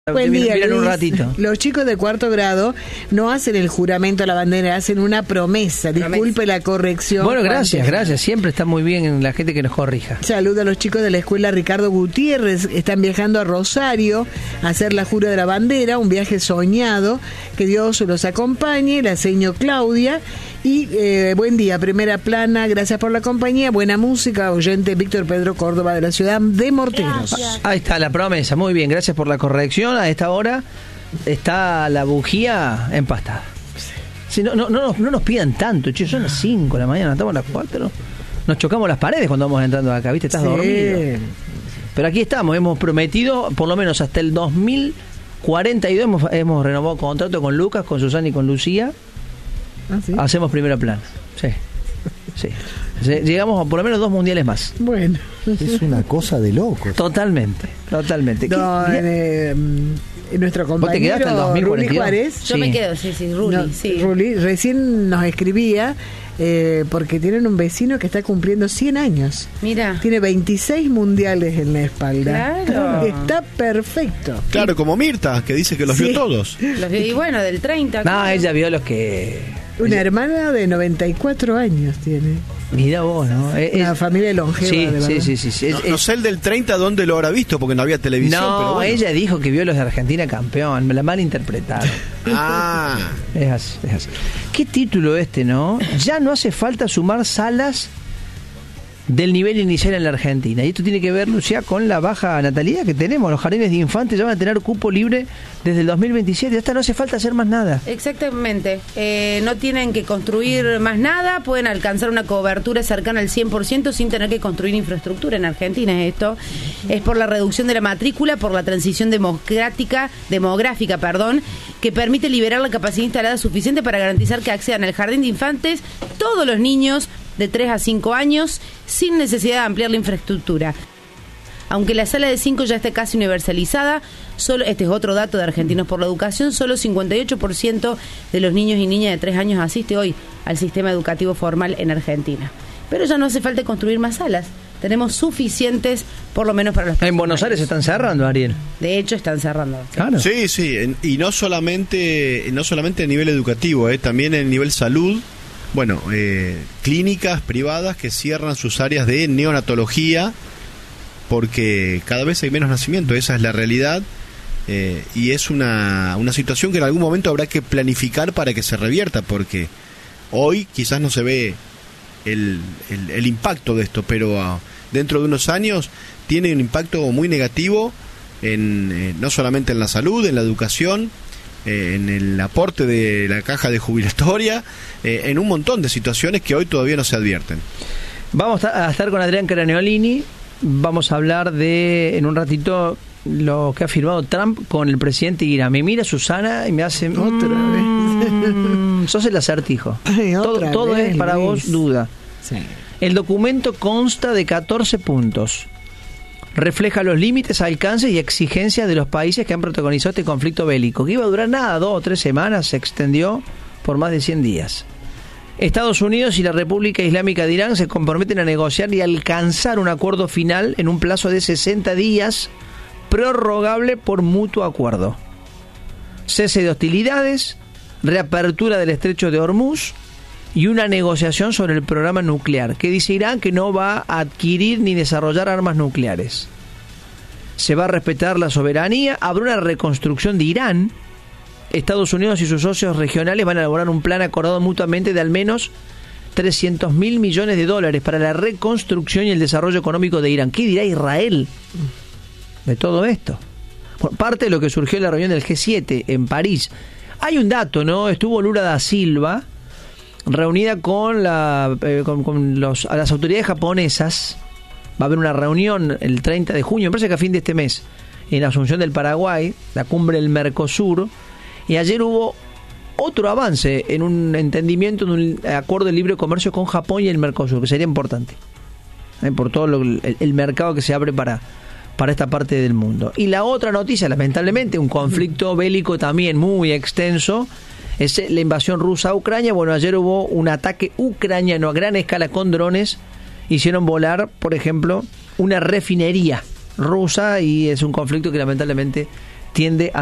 Buen día, Luis. un ratito. Los chicos de cuarto grado no hacen el juramento a la bandera, hacen una promesa. Disculpe la corrección. Bueno, gracias. Siempre está muy bien la gente que nos corrija. Saludo a los chicos de la escuela Ricardo Gutiérrez. Están viajando a Rosario a hacer la jura de la bandera, un viaje soñado. Que Dios los acompañe. La seño Claudia. Y buen día, primera plana, gracias por la compañía, buena música, oyente Víctor Pedro Córdoba de la ciudad de Morteros. Ahí está la promesa, muy bien, gracias por la corrección. A esta hora está la bujía empastada. Sí, no nos pidan tanto, che, son las 5 de la mañana, estamos a las 4. Nos chocamos las paredes cuando vamos entrando acá, ¿viste? Estás dormido. Pero aquí estamos, hemos prometido, por lo menos hasta el 2042, hemos renovado contrato con Lucas, con Susana y con Lucía. ¿Ah, sí? Hacemos primera plana. Sí. Llegamos a por lo menos 2 mundiales más. Bueno. Es una cosa de loco. Totalmente. No, nuestro compañero ¿Vos te quedaste en 2042? Ruli Juárez. Yo me quedo, Ruli. No, sí. Ruli recién nos escribía porque tienen un vecino que está cumpliendo 100 años. Mira. Tiene 26 mundiales en la espalda. Claro. Está perfecto. Claro, como Mirta, que dice que los vio todos. Y bueno, del 30. No, claro. ella vio los que... Una hermana de 94 años tiene. Mira vos, ¿no? Una familia longeva, sí, de verdad. Sí. No sé el del 30 dónde lo habrá visto, porque no había televisión. No, pero bueno. ella dijo que vio los de Argentina campeón. Me la malinterpretaron. Es así. ¿Qué título ¿no? Ya no hace falta sumar salas del nivel inicial en la Argentina. Y esto tiene que ver, Lucía, con la baja natalidad que tenemos. Los jardines de infantes ya van a tener cupo libre desde el 2027. Hasta no hace falta hacer más nada. Exactamente. No tienen que construir más nada. Pueden alcanzar una cobertura cercana al 100% sin tener que construir infraestructura. En Argentina esto es por la reducción de la matrícula, por la transición demográfica, que permite liberar la capacidad instalada suficiente para garantizar que accedan al jardín de infantes todos los niños de 3 a 5 años sin necesidad de ampliar la infraestructura. Aunque la sala de 5 ya esté casi universalizada, este es otro dato de Argentinos por la Educación, solo 58% de los niños y niñas de 3 años asiste hoy al sistema educativo formal en Argentina. Pero ya no hace falta construir más salas. Tenemos suficientes, por lo menos para los... En Buenos Aires están cerrando, Ariel. De hecho, están cerrando. Claro. Sí, y no solamente a nivel educativo, también en nivel salud. Bueno, clínicas privadas que cierran sus áreas de neonatología porque cada vez hay menos nacimiento, esa es la realidad, y es una situación que en algún momento habrá que planificar para que se revierta, porque hoy quizás no se ve el impacto de esto, pero dentro de unos años tiene un impacto muy negativo no solamente en la salud, en la educación, en el aporte de la caja de jubilatoria, en un montón de situaciones que hoy todavía no se advierten. Vamos a estar con Adrián Craneolini. Vamos a hablar en un ratito, lo que ha firmado Trump con el presidente Irán. Me mira Susana y me hace... Otra vez. Sos el acertijo. Todo vez, es para Luis. vos duda. Sí. El documento consta de 14 puntos. Refleja los límites, alcances y exigencias de los países que han protagonizado este conflicto bélico, que iba a durar 2 o 3 semanas, se extendió por más de 100 días. Estados Unidos y la República Islámica de Irán se comprometen a negociar y alcanzar un acuerdo final en un plazo de 60 días, prorrogable por mutuo acuerdo. Cese de hostilidades, reapertura del estrecho de Hormuz y una negociación sobre el programa nuclear, que dice Irán que no va a adquirir ni desarrollar armas nucleares. Se va a respetar la soberanía, habrá una reconstrucción de Irán. Estados Unidos y sus socios regionales van a elaborar un plan acordado mutuamente de al menos $300.000 millones para la reconstrucción y el desarrollo económico de Irán. ¿Qué dirá Israel de todo esto? Bueno, parte de lo que surgió en la reunión del G7 en París. Hay un dato, ¿no? Estuvo Lula da Silva reunida con las autoridades japonesas. Va a haber una reunión el 30 de junio, me parece que a fin de este mes, en Asunción del Paraguay, la cumbre del Mercosur, y ayer hubo otro avance en un entendimiento, en un acuerdo de libre comercio con Japón y el Mercosur, que sería importante, por todo el mercado que se abre para esta parte del mundo. Y la otra noticia, lamentablemente, un conflicto bélico también muy extenso, es la invasión rusa a Ucrania. Bueno, ayer hubo un ataque ucraniano a gran escala con drones. Hicieron volar, por ejemplo, una refinería rusa, y es un conflicto que lamentablemente tiende a